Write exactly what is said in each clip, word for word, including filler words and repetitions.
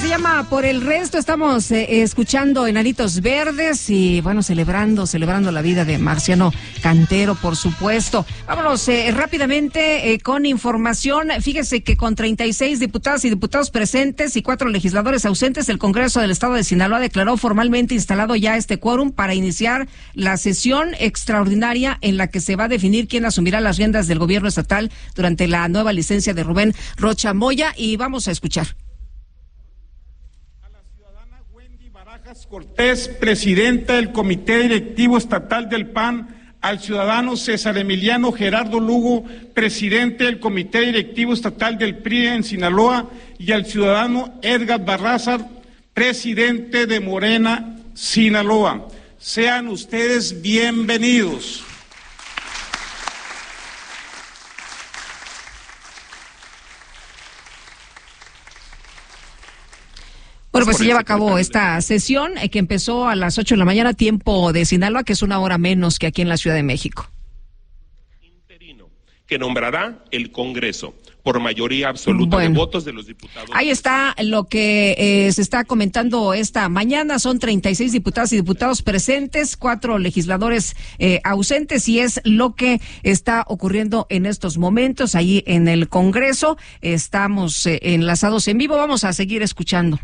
se llama Por el Resto. Estamos eh, escuchando Enanitos Verdes y, bueno, celebrando, celebrando la vida de Marciano Cantero, por supuesto. Vámonos eh, rápidamente eh, con información. Fíjese que con treinta y seis diputadas y diputados presentes y cuatro legisladores ausentes, el Congreso del Estado de Sinaloa declaró formalmente instalado ya este quórum para iniciar la sesión extraordinaria en la que se va a definir quién asumirá las riendas del gobierno estatal durante la nueva licencia de Rubén Rocha Moya. Y vamos a escuchar. Cortés, presidenta del Comité Directivo Estatal del P A N, al ciudadano César Emiliano Gerardo Lugo, presidente del Comité Directivo Estatal del P R I en Sinaloa, y al ciudadano Edgar Barrazar, presidente de Morena, Sinaloa. Sean ustedes bienvenidos. Bueno, pues se lleva a cabo esta sesión eh, que empezó a las ocho de la mañana, tiempo de Sinaloa, que es una hora menos que aquí en la Ciudad de México. Interino, que nombrará el Congreso por mayoría absoluta bueno, de votos de los diputados. Ahí está lo que eh, se está comentando esta mañana. Son treinta y seis diputadas y diputados presentes, cuatro legisladores eh, ausentes, y es lo que está ocurriendo en estos momentos ahí en el Congreso. Estamos eh, enlazados en vivo. Vamos a seguir escuchando.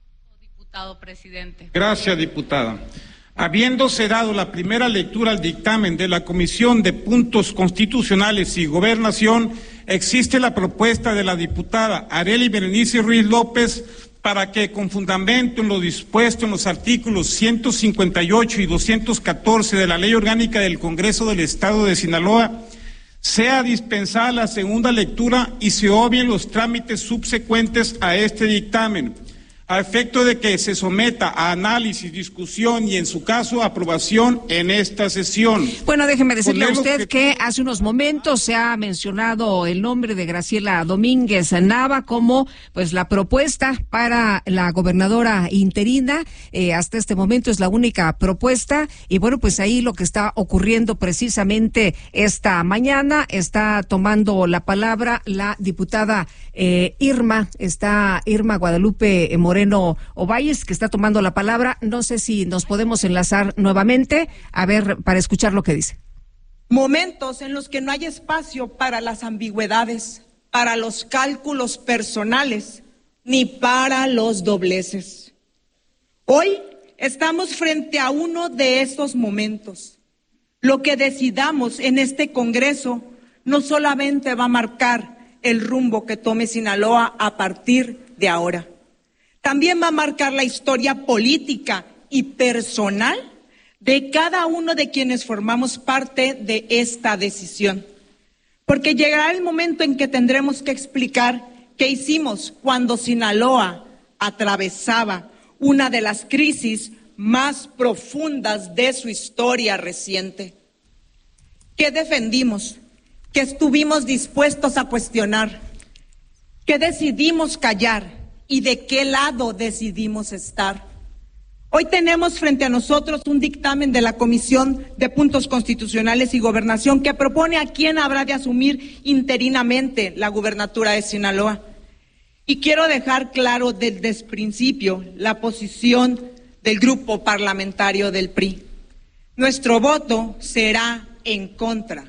Presidente. Gracias, diputada. Habiéndose dado la primera lectura al dictamen de la Comisión de Puntos Constitucionales y Gobernación, existe la propuesta de la diputada Arely Berenice Ruiz López para que, con fundamento en lo dispuesto en los artículos ciento cincuenta y ocho y doscientos catorce de la Ley Orgánica del Congreso del Estado de Sinaloa, sea dispensada la segunda lectura y se obvien los trámites subsecuentes a este dictamen, a efecto de que se someta a análisis, discusión y, en su caso, aprobación en esta sesión. Bueno, déjeme decirle a usted que hace unos momentos se ha mencionado el nombre de Graciela Domínguez Nava como pues la propuesta para la gobernadora interina. Eh, hasta este momento es la única propuesta, y bueno, pues ahí lo que está ocurriendo precisamente esta mañana, está tomando la palabra la diputada eh, Irma, está Irma Guadalupe Moreno Ovalles, que está tomando la palabra. No sé si nos podemos enlazar nuevamente, a ver, para escuchar lo que dice. Momentos en los que no hay espacio para las ambigüedades, para los cálculos personales, ni para los dobleces. Hoy estamos frente a uno de estos momentos. Lo que decidamos en este Congreso no solamente va a marcar el rumbo que tome Sinaloa a partir de ahora, también va a marcar la historia política y personal de cada uno de quienes formamos parte de esta decisión. Porque llegará el momento en que tendremos que explicar qué hicimos cuando Sinaloa atravesaba una de las crisis más profundas de su historia reciente. ¿Qué defendimos? ¿Qué estuvimos dispuestos a cuestionar? ¿Qué decidimos callar? ¿Y de qué lado decidimos estar? Hoy tenemos frente a nosotros un dictamen de la Comisión de Puntos Constitucionales y Gobernación que propone a quién habrá de asumir interinamente la gubernatura de Sinaloa. Y quiero dejar claro desde el principio la posición del grupo parlamentario del P R I. Nuestro voto será en contra.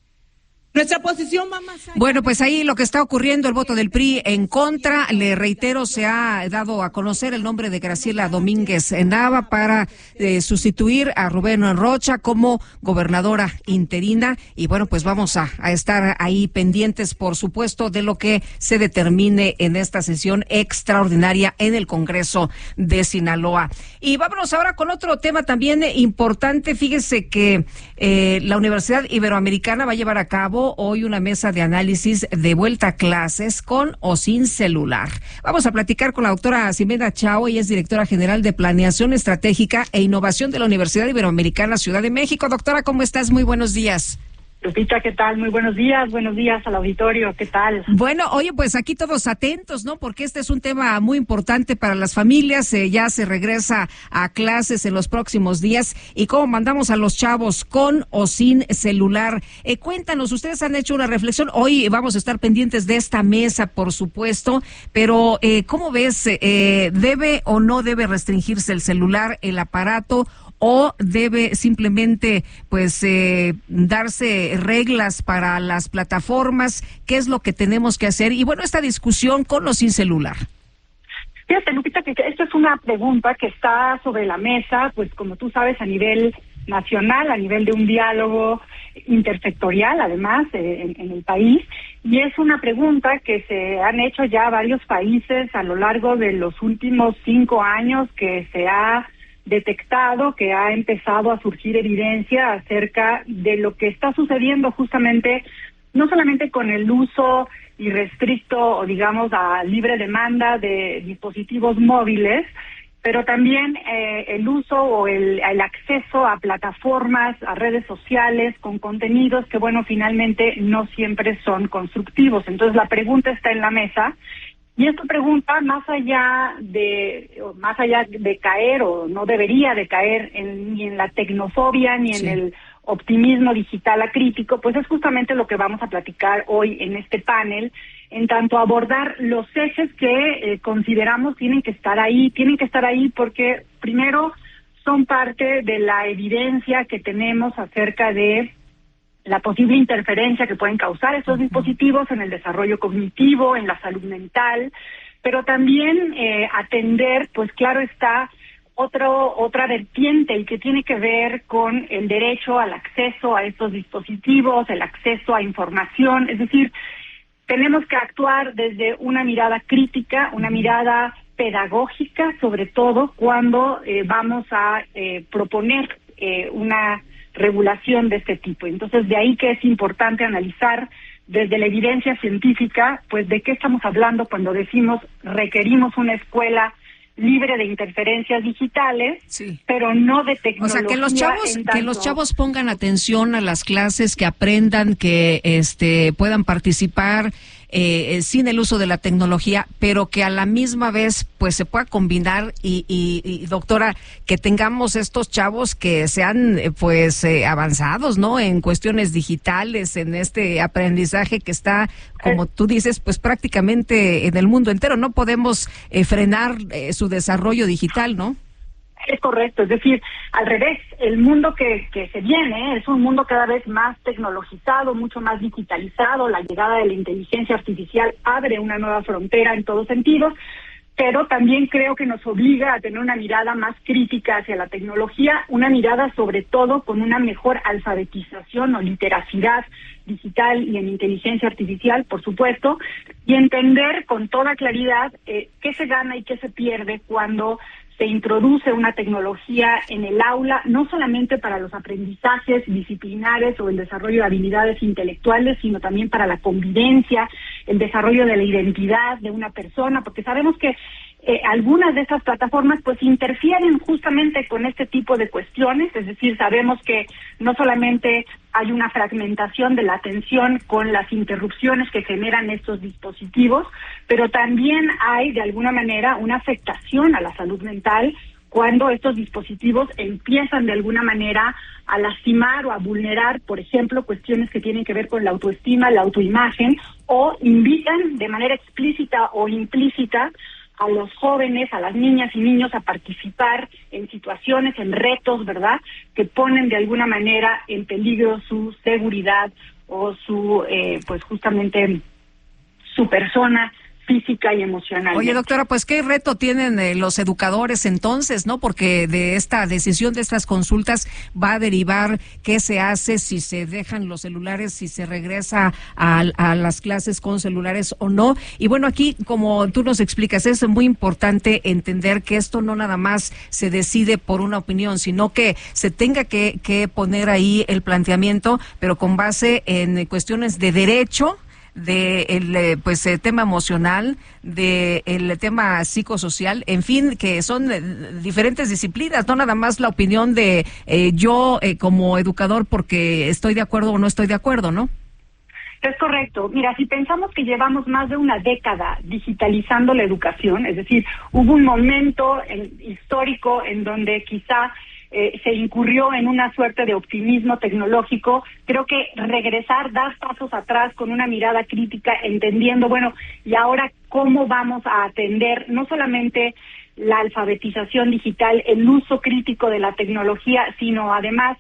Nuestra posición va más allá. Bueno, pues ahí lo que está ocurriendo, el voto del P R I en contra. Le reitero, se ha dado a conocer el nombre de Graciela Domínguez Nava para eh, sustituir a Rubén Rocha como gobernadora interina. Y bueno, pues vamos a, a estar ahí pendientes, por supuesto, de lo que se determine en esta sesión extraordinaria en el Congreso de Sinaloa. Y vámonos ahora con otro tema también importante. Fíjese que eh, la Universidad Iberoamericana va a llevar a cabo hoy una mesa de análisis de vuelta a clases con o sin celular. Vamos a platicar con la doctora Ximena Chao, ella es directora general de Planeación Estratégica e Innovación de la Universidad Iberoamericana Ciudad de México. Doctora, ¿cómo estás? Muy buenos días. Lupita, ¿qué tal? Muy buenos días, buenos días al auditorio, ¿qué tal? Bueno, oye, pues aquí todos atentos, ¿no? Porque este es un tema muy importante para las familias, eh, ya se regresa a clases en los próximos días, y cómo mandamos a los chavos con o sin celular. Eh, cuéntanos, ustedes han hecho una reflexión, hoy vamos a estar pendientes de esta mesa, por supuesto, pero eh, ¿cómo ves? Eh, ¿Debe o no debe restringirse el celular, el aparato, o debe simplemente pues eh, darse reglas para las plataformas? ¿Qué es lo que tenemos que hacer? Y bueno, esta discusión con o sin celular. Fíjate, Lupita, que esta es una pregunta que está sobre la mesa, pues como tú sabes, a nivel nacional, a nivel de un diálogo intersectorial, además, eh, en, en el país, y es una pregunta que se han hecho ya varios países a lo largo de los últimos cinco años, que se ha detectado, que ha empezado a surgir evidencia acerca de lo que está sucediendo justamente, no solamente con el uso irrestricto o digamos a libre demanda de dispositivos móviles, pero también eh, el uso o el, el acceso a plataformas, a redes sociales con contenidos que, bueno, finalmente no siempre son constructivos. Entonces la pregunta está en la mesa. Y esta pregunta, más allá de más allá de caer, o no debería de caer en, ni en la tecnofobia ni sí. en el optimismo digital acrítico, pues es justamente lo que vamos a platicar hoy en este panel, en tanto abordar los ejes que eh, consideramos tienen que estar ahí, tienen que estar ahí porque primero son parte de la evidencia que tenemos acerca de la posible interferencia que pueden causar estos dispositivos en el desarrollo cognitivo, en la salud mental, pero también eh, atender, pues claro está, otro otra vertiente y que tiene que ver con el derecho al acceso a estos dispositivos, el acceso a información, es decir, tenemos que actuar desde una mirada crítica, una mirada pedagógica, sobre todo cuando eh, vamos a eh, proponer eh, una regulación de este tipo. Entonces, de ahí que es importante analizar desde la evidencia científica, pues de qué estamos hablando cuando decimos requerimos una escuela libre de interferencias digitales, sí. pero no de tecnología. O sea, que los chavos tanto... que los chavos pongan atención a las clases, que aprendan, que este puedan participar eh, sin el uso de la tecnología, pero que a la misma vez pues se pueda combinar y, y, y doctora, que tengamos estos chavos que sean pues eh, avanzados, ¿no? En cuestiones digitales, en este aprendizaje que está, como tú dices, pues prácticamente en el mundo entero. No podemos eh, frenar eh, su desarrollo digital, ¿no? Es correcto, es decir, al revés, el mundo que, que se viene es un mundo cada vez más tecnologizado, mucho más digitalizado, la llegada de la inteligencia artificial abre una nueva frontera en todos sentidos, pero también creo que nos obliga a tener una mirada más crítica hacia la tecnología, una mirada sobre todo con una mejor alfabetización o literacidad digital y en inteligencia artificial, por supuesto, y entender con toda claridad eh, qué se gana y qué se pierde cuando se introduce una tecnología en el aula, no solamente para los aprendizajes disciplinares o el desarrollo de habilidades intelectuales, sino también para la convivencia, el desarrollo de la identidad de una persona, porque sabemos que eh, algunas de esas plataformas pues interfieren justamente con este tipo de cuestiones, es decir, sabemos que no solamente hay una fragmentación de la atención con las interrupciones que generan estos dispositivos, pero también hay de alguna manera una afectación a la salud mental cuando estos dispositivos empiezan de alguna manera a lastimar o a vulnerar, por ejemplo, cuestiones que tienen que ver con la autoestima, la autoimagen, o invitan de manera explícita o implícita a los jóvenes, a las niñas y niños a participar en situaciones, en retos, ¿verdad?, que ponen de alguna manera en peligro su seguridad o su, eh, pues justamente, su persona física y emocional. Oye, doctora, pues qué reto tienen eh, los educadores entonces, ¿no? Porque de esta decisión de estas consultas va a derivar qué se hace, si se dejan los celulares, si se regresa a, a las clases con celulares o no. Y bueno, aquí, como tú nos explicas, es muy importante entender que esto no nada más se decide por una opinión, sino que se tenga que, que poner ahí el planteamiento, pero con base en cuestiones de derecho, de el eh, pues eh, tema emocional, de el tema psicosocial, en fin, que son eh, diferentes disciplinas, no nada más la opinión de eh, yo eh, como educador porque estoy de acuerdo o no estoy de acuerdo, ¿no? Es correcto. Mira, si pensamos que llevamos más de una década digitalizando la educación, es decir, hubo un momento en, histórico en donde quizá eh, se incurrió en una suerte de optimismo tecnológico, creo que regresar, dar pasos atrás con una mirada crítica, entendiendo, bueno, y ahora cómo vamos a atender no solamente la alfabetización digital, el uso crítico de la tecnología, sino además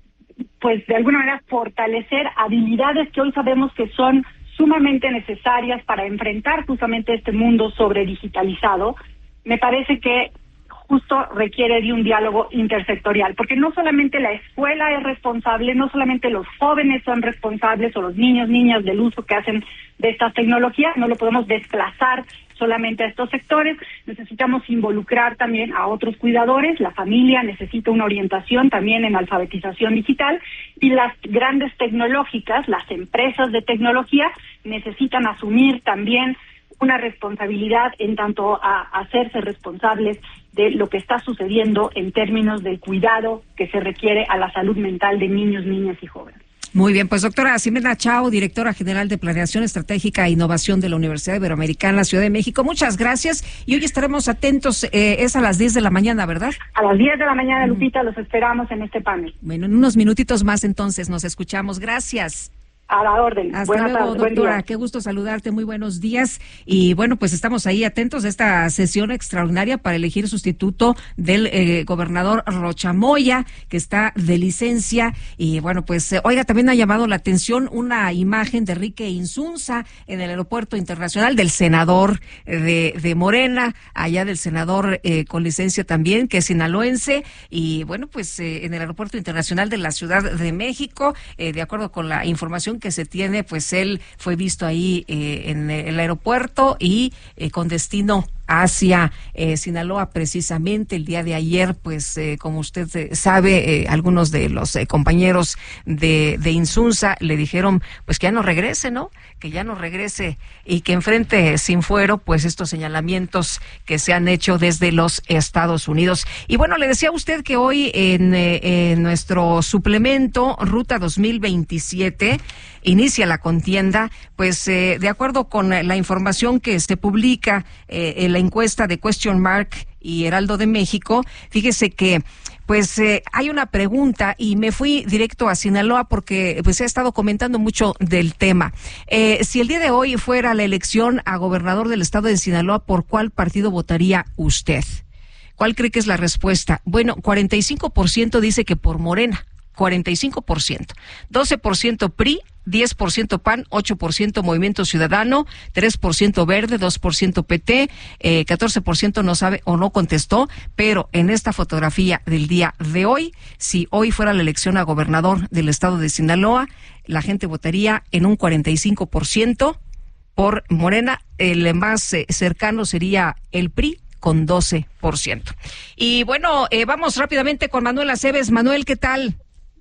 pues de alguna manera fortalecer habilidades que hoy sabemos que son sumamente necesarias para enfrentar justamente este mundo sobredigitalizado. Me parece que justo requiere de un diálogo intersectorial, porque no solamente la escuela es responsable, no solamente los jóvenes son responsables o los niños, niñas del uso que hacen de estas tecnologías, no lo podemos desplazar solamente a estos sectores, necesitamos involucrar también a otros cuidadores, la familia necesita una orientación también en alfabetización digital y las grandes tecnológicas, las empresas de tecnología necesitan asumir también una responsabilidad en tanto a hacerse responsables de lo que está sucediendo en términos del cuidado que se requiere a la salud mental de niños, niñas y jóvenes. Muy bien, pues doctora Ximena Chao, directora general de Planeación Estratégica e Innovación de la Universidad Iberoamericana, Ciudad de México, muchas gracias y hoy estaremos atentos, eh, es a las diez de la mañana, ¿verdad? A las diez de la mañana, Lupita, los esperamos en este panel. Bueno, en unos minutitos más entonces nos escuchamos, gracias. A la orden. Hasta Buenas luego, tardes, buen doctora. día. Qué gusto saludarte. Muy buenos días. Y bueno, pues estamos ahí atentos a esta sesión extraordinaria para elegir sustituto del eh, gobernador Rocha Moya, que está de licencia. Y bueno, pues, eh, oiga, también ha llamado la atención una imagen de Enrique Insunza en el aeropuerto internacional del senador de, de Morena, allá del senador eh, con licencia también, que es sinaloense. Y bueno, pues eh, en el aeropuerto internacional de la Ciudad de México, eh, de acuerdo con la información que se tiene, pues él fue visto ahí eh, en el aeropuerto y eh, con destino hacia eh, Sinaloa precisamente el día de ayer, pues eh, como usted eh, sabe, eh, algunos de los eh, compañeros de, de Insunza le dijeron pues que ya no regrese, ¿no? Que ya no regrese y que enfrente sin fuero pues estos señalamientos que se han hecho desde los Estados Unidos. Y bueno, le decía a usted que hoy en, eh, en nuestro suplemento Ruta dos mil veintisiete inicia la contienda, pues eh, de acuerdo con la información que se publica eh, en la encuesta de Question Mark y Heraldo de México, fíjese que pues eh, hay una pregunta y me fui directo a Sinaloa porque pues he estado comentando mucho del tema. Eh, si el día de hoy fuera la elección a gobernador del estado de Sinaloa, ¿por cuál partido votaría usted? ¿Cuál cree que es la respuesta? Bueno, cuarenta y cinco por ciento dice que por Morena, cuarenta y cinco por ciento, doce por ciento P R I, diez por ciento P A N, ocho por ciento Movimiento Ciudadano, tres por ciento Verde, dos por ciento P T, eh, catorce por ciento no sabe o no contestó, pero en esta fotografía del día de hoy, si hoy fuera la elección a gobernador del estado de Sinaloa, la gente votaría en un cuarenta y cinco por ciento por Morena, el más eh, cercano sería el P R I, con doce por ciento. Y bueno, eh, vamos rápidamente con Manuel Aceves. Manuel, ¿qué tal?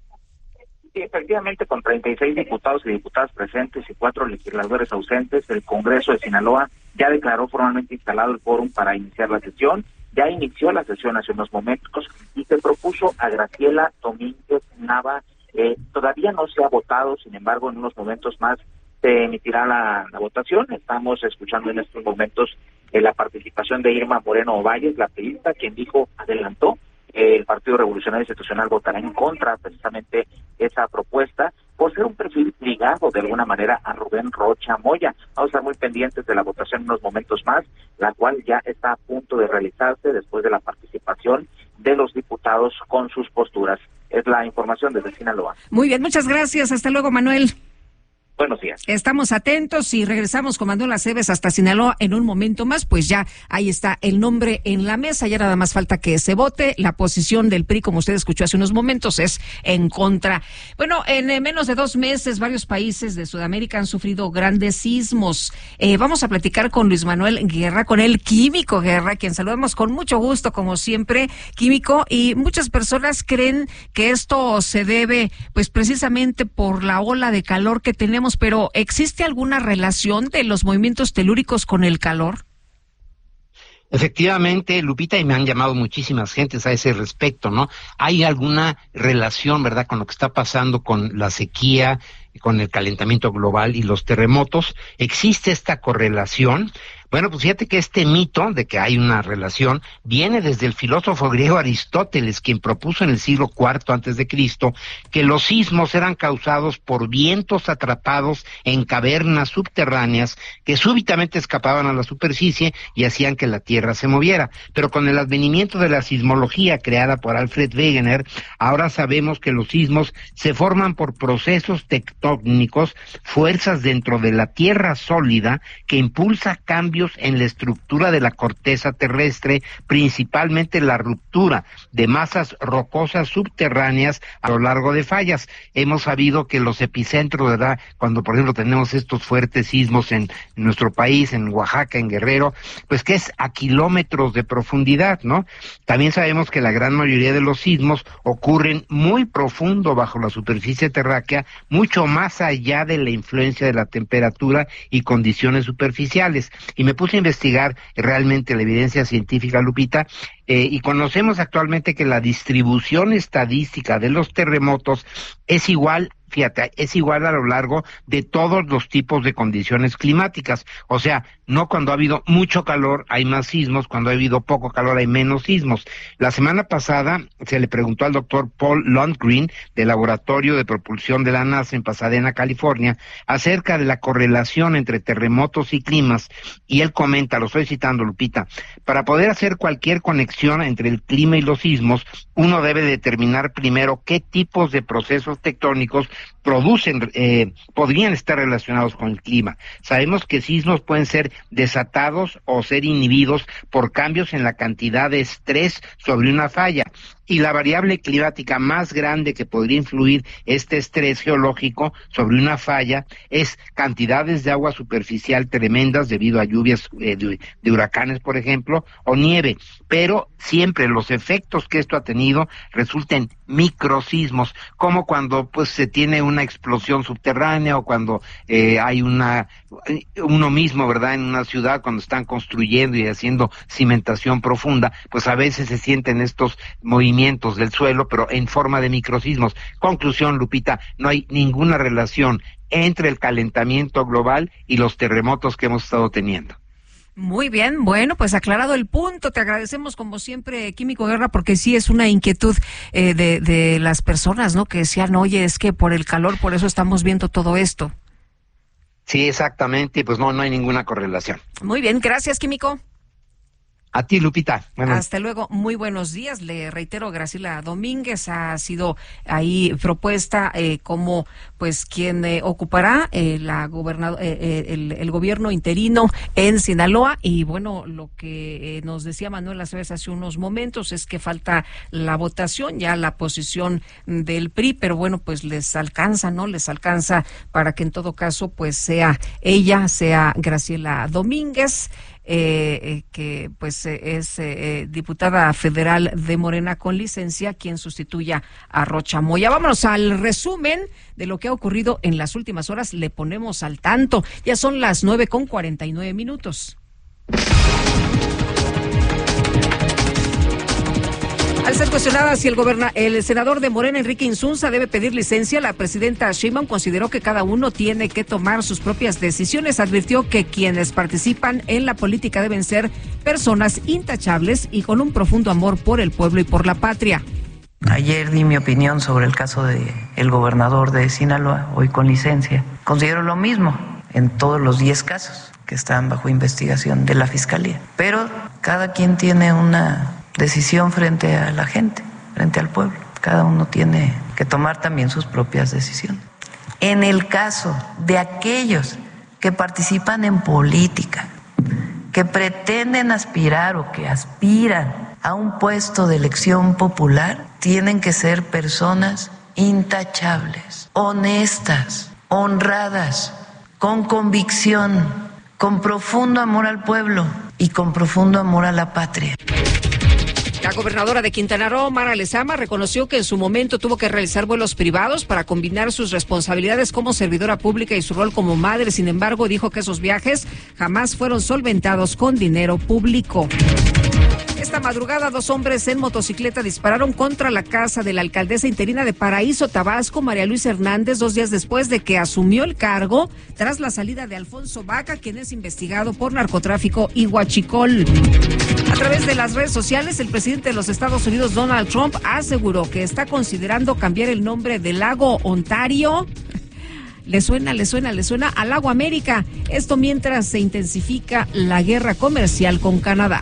Sí, efectivamente, con treinta y seis diputados y diputadas presentes y cuatro legisladores ausentes, el Congreso de Sinaloa ya declaró formalmente instalado el quórum para iniciar la sesión. Ya inició la sesión hace unos momentos y se propuso a Graciela Domínguez Nava. Eh, todavía no se ha votado, sin embargo, en unos momentos más se emitirá la, la votación. Estamos escuchando en estos momentos eh, la participación de Irma Moreno Ovalles, la periodista, quien dijo, adelantó, el Partido Revolucionario Institucional votará en contra precisamente esa propuesta por ser un perfil ligado de alguna manera a Rubén Rocha Moya. Vamos a estar muy pendientes de la votación en unos momentos más, la cual ya está a punto de realizarse después de la participación de los diputados con sus posturas. Es la información desde Sinaloa. Muy bien, muchas gracias. Hasta luego, Manuel. Buenos días. Estamos atentos y regresamos con Manuel Aceves hasta Sinaloa en un momento más, pues ya ahí está el nombre en la mesa, ya nada más falta que se vote. La posición del P R I, como usted escuchó hace unos momentos, es en contra. Bueno, en eh, menos de dos meses, varios países de Sudamérica han sufrido grandes sismos. Eh, vamos a platicar con Luis Manuel Guerra, con el Químico Guerra, quien saludamos con mucho gusto, como siempre, Químico, y muchas personas creen que esto se debe, pues precisamente por la ola de calor que tenemos, pero pero ¿existe alguna relación de los movimientos telúricos con el calor? Efectivamente, Lupita, y me han llamado muchísimas gentes a ese respecto, ¿no? ¿Hay alguna relación, verdad, con lo que está pasando con la sequía, con el calentamiento global y los terremotos? ¿Existe esta correlación? Bueno, pues fíjate que este mito de que hay una relación viene desde el filósofo griego Aristóteles, quien propuso en el siglo cuarto antes de Cristo que los sismos eran causados por vientos atrapados en cavernas subterráneas que súbitamente escapaban a la superficie y hacían que la Tierra se moviera. Pero con el advenimiento de la sismología creada por Alfred Wegener, ahora sabemos que los sismos se forman por procesos tectónicos, fuerzas dentro de la Tierra sólida que impulsa cambios en la estructura de la corteza terrestre, principalmente la ruptura de masas rocosas subterráneas a lo largo de fallas. Hemos sabido que los epicentros, ¿verdad?, cuando por ejemplo tenemos estos fuertes sismos en nuestro país, en Oaxaca, en Guerrero, pues que es a kilómetros de profundidad, ¿no? También sabemos que la gran mayoría de los sismos ocurren muy profundo bajo la superficie terráquea, mucho más allá de la influencia de la temperatura y condiciones superficiales. Y me puse a investigar realmente la evidencia científica, Lupita, eh, y conocemos actualmente que la distribución estadística de los terremotos es igual, fíjate, es igual a lo largo de todos los tipos de condiciones climáticas. O sea, no cuando ha habido mucho calor hay más sismos, cuando ha habido poco calor hay menos sismos. La semana pasada se le preguntó al doctor Paul Lundgren del Laboratorio de Propulsión de la NASA en Pasadena, California, acerca de la correlación entre terremotos y climas, y él comenta, lo estoy citando, Lupita: para poder hacer cualquier conexión entre el clima y los sismos, uno debe determinar primero qué tipos de procesos tectónicos producen, eh, podrían estar relacionados con el clima. Sabemos que sismos pueden ser desatados o ser inhibidos por cambios en la cantidad de estrés sobre una falla. Y la variable climática más grande que podría influir este estrés geológico sobre una falla es cantidades de agua superficial tremendas debido a lluvias eh, de, de huracanes, por ejemplo, o nieve. Pero siempre los efectos que esto ha tenido resultan microsismos, como cuando pues se tiene una explosión subterránea o cuando eh, hay una uno mismo, ¿verdad?, en una ciudad, cuando están construyendo y haciendo cimentación profunda, pues a veces se sienten estos movimientos del suelo, pero en forma de microsismos. Conclusión, Lupita, no hay ninguna relación entre el calentamiento global y los terremotos que hemos estado teniendo. Muy bien, bueno, pues aclarado el punto, te agradecemos como siempre, Químico Guerra, porque sí es una inquietud eh, de, de las personas, ¿no?, que decían, oye, es que por el calor, por eso estamos viendo todo esto. Sí, exactamente, pues no, no hay ninguna correlación. Muy bien, gracias, Químico. A ti, Lupita. Bueno. Hasta luego. Muy buenos días. Le reitero, Graciela Domínguez ha sido ahí propuesta eh, como pues quien eh, ocupará eh, la gobernado, eh, eh, el, el gobierno interino en Sinaloa. Y bueno, lo que eh, nos decía Manuel Aceves hace unos momentos es que falta la votación, ya la posición del P R I, pero bueno, pues les alcanza, ¿no? Les alcanza para que en todo caso pues sea ella, sea Graciela Domínguez. Eh, eh, que pues eh, es eh, diputada federal de Morena con licencia, quien sustituya a Rocha Moya. Vámonos al resumen de lo que ha ocurrido en las últimas horas. Le ponemos al tanto. Ya son las nueve con cuarenta y nueve minutos. Al ser cuestionada si el goberna, el senador de Morena, Enrique Insunza, debe pedir licencia, la presidenta Sheinbaum consideró que cada uno tiene que tomar sus propias decisiones. Advirtió que quienes participan en la política deben ser personas intachables y con un profundo amor por el pueblo y por la patria. Ayer di mi opinión sobre el caso de el gobernador de Sinaloa, hoy con licencia. Considero lo mismo en todos los diez casos que están bajo investigación de la Fiscalía. Pero cada quien tiene una decisión frente a la gente, frente al pueblo. Cada uno tiene que tomar también sus propias decisiones. En el caso de aquellos que participan en política, que pretenden aspirar o que aspiran a un puesto de elección popular, tienen que ser personas intachables, honestas, honradas, con convicción, con profundo amor al pueblo y con profundo amor a la patria. La gobernadora de Quintana Roo, Mara Lezama, reconoció que en su momento tuvo que realizar vuelos privados para combinar sus responsabilidades como servidora pública y su rol como madre. Sin embargo, dijo que esos viajes jamás fueron solventados con dinero público. Esta madrugada, dos hombres en motocicleta dispararon contra la casa de la alcaldesa interina de Paraíso, Tabasco, María Luisa Hernández, dos días después de que asumió el cargo tras la salida de Alfonso Vaca, quien es investigado por narcotráfico y huachicol. A través de las redes sociales, el presidente de los Estados Unidos, Donald Trump, aseguró que está considerando cambiar el nombre del lago Ontario. Le suena, le suena, le suena al lago América. Esto mientras se intensifica la guerra comercial con Canadá.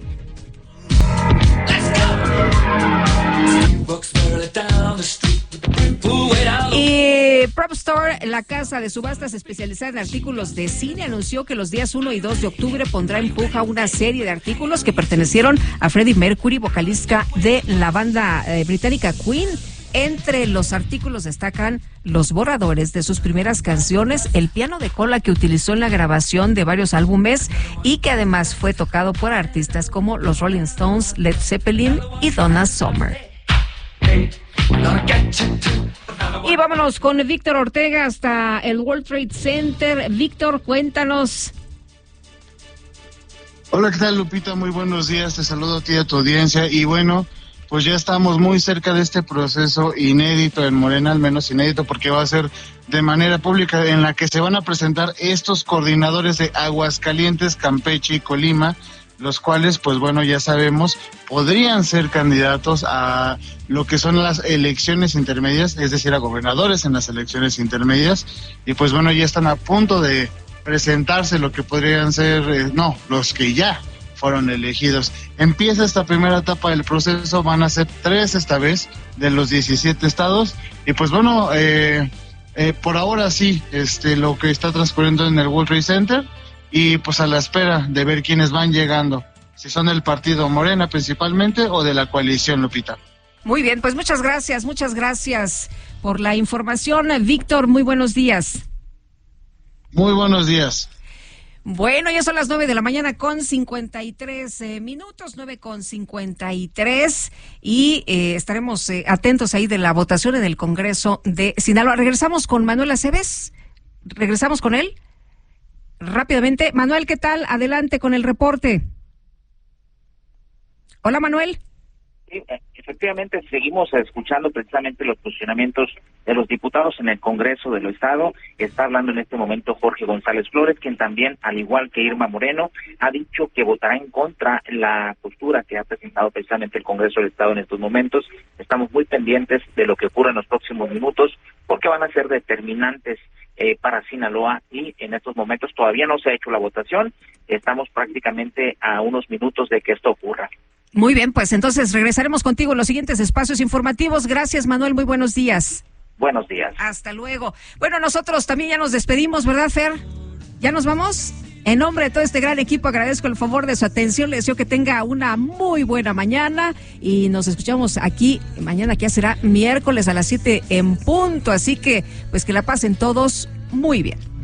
Y Prop Store, la casa de subastas especializada en artículos de cine, anunció que los días uno y dos de octubre pondrá en puja una serie de artículos que pertenecieron a Freddie Mercury, vocalista de la banda eh, británica Queen. Entre los artículos destacan los borradores de sus primeras canciones, el piano de cola que utilizó en la grabación de varios álbumes y que además fue tocado por artistas como los Rolling Stones, Led Zeppelin y Donna Summer. Y vámonos con Víctor Ortega hasta el World Trade Center. Víctor, cuéntanos. Hola, ¿qué tal, Lupita? Muy buenos días, te saludo a ti y a tu audiencia. Y bueno, pues ya estamos muy cerca de este proceso inédito en Morena, al menos inédito porque va a ser de manera pública, en la que se van a presentar estos coordinadores de Aguascalientes, Campeche y Colima, los cuales, pues bueno, ya sabemos, podrían ser candidatos a lo que son las elecciones intermedias, es decir, a gobernadores en las elecciones intermedias, y pues bueno, ya están a punto de presentarse lo que podrían ser, eh, no, los que ya fueron elegidos. Empieza esta primera etapa del proceso, van a ser tres esta vez, de los diecisiete estados, y pues bueno, eh, eh, por ahora sí, este, lo que está transcurriendo en el World Trade Center, y pues a la espera de ver quiénes van llegando, si son del partido Morena principalmente o de la coalición, Lupita. Muy bien, pues muchas gracias, muchas gracias por la información, Víctor, muy buenos días. Muy buenos días. Bueno, ya son las nueve de la mañana con cincuenta y tres eh, minutos, nueve con cincuenta y tres, y eh, estaremos eh, atentos ahí de la votación en el Congreso de Sinaloa. Regresamos con Manuel Aceves, regresamos con él. Rápidamente, Manuel, ¿qué tal? Adelante con el reporte. Hola, Manuel. Sí, efectivamente, seguimos escuchando precisamente los posicionamientos de los diputados en el Congreso del Estado. Está hablando en este momento Jorge González Flores, quien también, al igual que Irma Moreno, ha dicho que votará en contra la postura que ha presentado precisamente el Congreso del Estado en estos momentos. Estamos muy pendientes de lo que ocurra en los próximos minutos, porque van a ser determinantes Eh, para Sinaloa, y en estos momentos todavía no se ha hecho la votación. Estamos prácticamente a unos minutos de que esto ocurra. Muy bien, pues entonces regresaremos contigo en los siguientes espacios informativos. Gracias, Manuel, muy buenos días. Buenos días. Hasta luego. Bueno, nosotros también ya nos despedimos, ¿verdad, Fer? ¿Ya nos vamos? En nombre de todo este gran equipo agradezco el favor de su atención, les deseo que tenga una muy buena mañana y nos escuchamos aquí mañana, que ya será miércoles a las siete en punto, así que pues que la pasen todos muy bien.